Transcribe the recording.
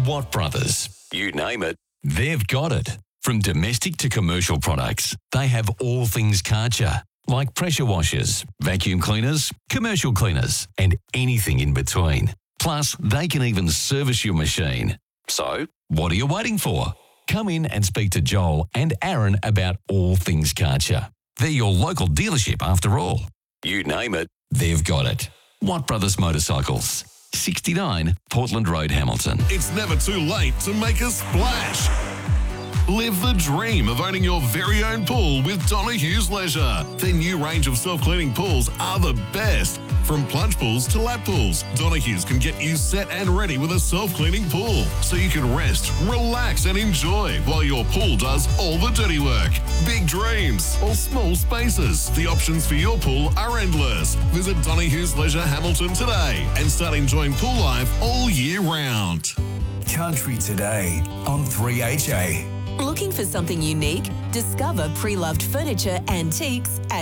Watt Brothers. You name it, they've got it. From domestic to commercial products, they have all things Karcher, like pressure washers, vacuum cleaners, commercial cleaners, and anything in between. Plus, they can even service your machine. So, what are you waiting for? Come in and speak to Joel and Aaron about all things Karcher. They're your local dealership after all. You name it, they've got it. Watt Brothers Motorcycles, 69 Portland Road, Hamilton. It's never too late to make a splash. Live the dream of owning your very own pool with Donohue's Leisure. Their new range of self-cleaning pools are the best. From plunge pools to lap pools, Donohue's can get you set and ready with a self-cleaning pool, so you can rest, relax and enjoy while your pool does all the dirty work. Big dreams or small spaces, the options for your pool are endless. Visit Donohue's Leisure Hamilton today and start enjoying pool life all year round. Country Today on 3HA. Looking for something unique? Discover pre-loved furniture, antiques,